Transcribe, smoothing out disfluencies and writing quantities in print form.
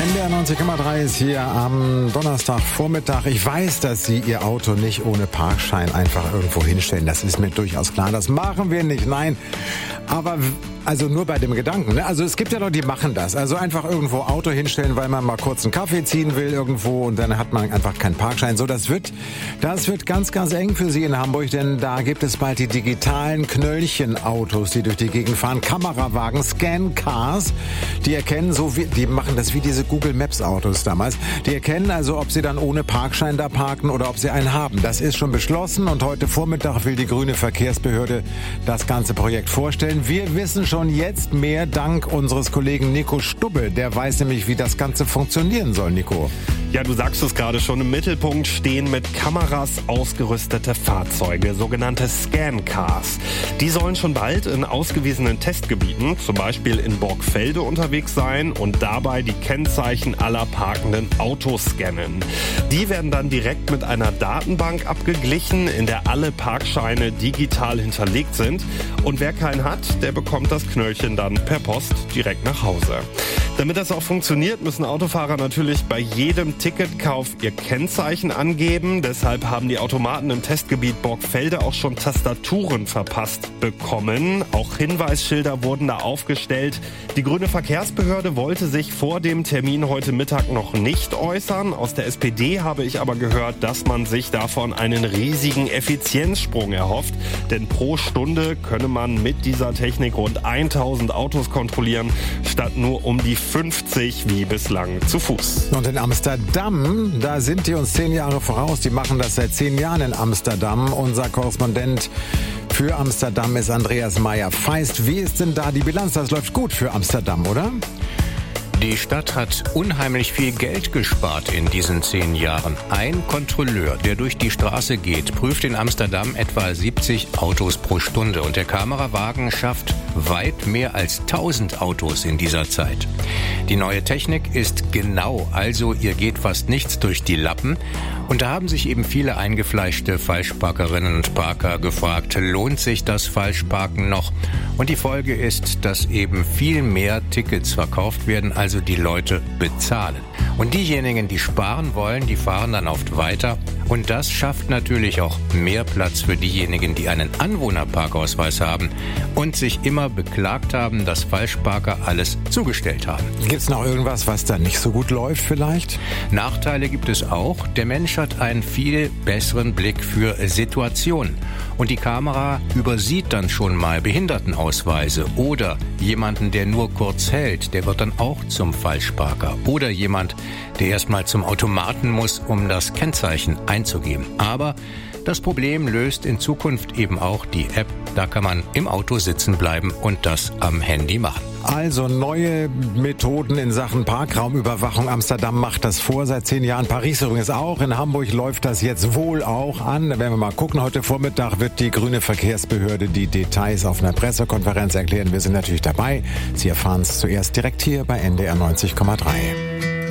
NDR 90,3 ist hier am Donnerstagvormittag. Ich weiß, dass Sie Ihr Auto nicht ohne Parkschein einfach irgendwo hinstellen. Das ist mir durchaus klar. Das machen wir nicht, nein. Aber also nur bei dem Gedanken. Ne? Also es gibt ja Leute, die machen das. Also einfach irgendwo Auto hinstellen, weil man mal kurz einen Kaffee ziehen will irgendwo und dann hat man einfach keinen Parkschein. So, das wird ganz, ganz eng für Sie in Hamburg, denn da gibt es bald die digitalen Knöllchenautos, die durch die Gegend fahren. Kamerawagen, Scan-Cars, die erkennen die machen das wie diese Google Maps Autos damals. Die erkennen also, ob Sie dann ohne Parkschein da parken oder ob Sie einen haben. Das ist schon beschlossen und heute Vormittag will die grüne Verkehrsbehörde das ganze Projekt vorstellen. Wir wissen schon jetzt mehr dank unseres Kollegen Nico Stubbe. Der weiß nämlich, wie das Ganze funktionieren soll, Nico. Ja, du sagst es gerade schon, im Mittelpunkt stehen mit Kameras ausgerüstete Fahrzeuge, sogenannte Scan-Cars. Die sollen schon bald in ausgewiesenen Testgebieten, zum Beispiel in Borgfelde, unterwegs sein und dabei die Kennzeichen aller parkenden Autos scannen. Die werden dann direkt mit einer Datenbank abgeglichen, in der alle Parkscheine digital hinterlegt sind. Und wer keinen hat, der bekommt das Knöllchen dann per Post direkt nach Hause. Damit das auch funktioniert, müssen Autofahrer natürlich bei jedem Ticketkauf ihr Kennzeichen angeben. Deshalb haben die Automaten im Testgebiet Borgfelde auch schon Tastaturen verpasst bekommen. Auch Hinweisschilder wurden da aufgestellt. Die grüne Verkehrsbehörde wollte sich vor dem Termin heute Mittag noch nicht äußern. Aus der SPD habe ich aber gehört, dass man sich davon einen riesigen Effizienzsprung erhofft. Denn pro Stunde könne man mit dieser Technik rund 1000 Autos kontrollieren, statt nur um die 50 wie bislang zu Fuß. Und in Amsterdam, da sind die uns 10 Jahre voraus. Die machen das seit 10 Jahren in Amsterdam. Unser Korrespondent für Amsterdam ist Andreas Meyer-Feist. Wie ist denn da die Bilanz? Das läuft gut für Amsterdam, oder? Die Stadt hat unheimlich viel Geld gespart in diesen 10 Jahren. Ein Kontrolleur, der durch die Straße geht, prüft in Amsterdam etwa 70 Autos pro Stunde. Und der Kamerawagen schafft weit mehr als 1000 Autos in dieser Zeit. Die neue Technik ist genau, also ihr geht fast nichts durch die Lappen. Und da haben sich eben viele eingefleischte Falschparkerinnen und Parker gefragt, lohnt sich das Falschparken noch? Und die Folge ist, dass eben viel mehr Tickets verkauft werden, also die Leute bezahlen. Und diejenigen, die sparen wollen, die fahren dann oft weiter. Und das schafft natürlich auch mehr Platz für diejenigen, die einen Anwohnerparkausweis haben und sich immer beklagt haben, dass Falschparker alles zugestellt haben. Gibt's noch irgendwas, was da nicht so gut läuft vielleicht? Nachteile gibt es auch. Der Mensch hat einen viel besseren Blick für Situationen. Und die Kamera übersieht dann schon mal Behindertenausweise oder jemanden, der nur kurz hält, der wird dann auch zum Falschparker. Oder jemand, der erstmal zum Automaten muss, um das Kennzeichen einzugeben. Aber das Problem löst in Zukunft eben auch die App. Da kann man im Auto sitzen bleiben und das am Handy machen. Also neue Methoden in Sachen Parkraumüberwachung. Amsterdam macht das vor seit 10 Jahren. Paris übrigens auch. In Hamburg läuft das jetzt wohl auch an. Da werden wir mal gucken. Heute Vormittag wird die grüne Verkehrsbehörde die Details auf einer Pressekonferenz erklären. Wir sind natürlich dabei. Sie erfahren es zuerst direkt hier bei NDR 90,3.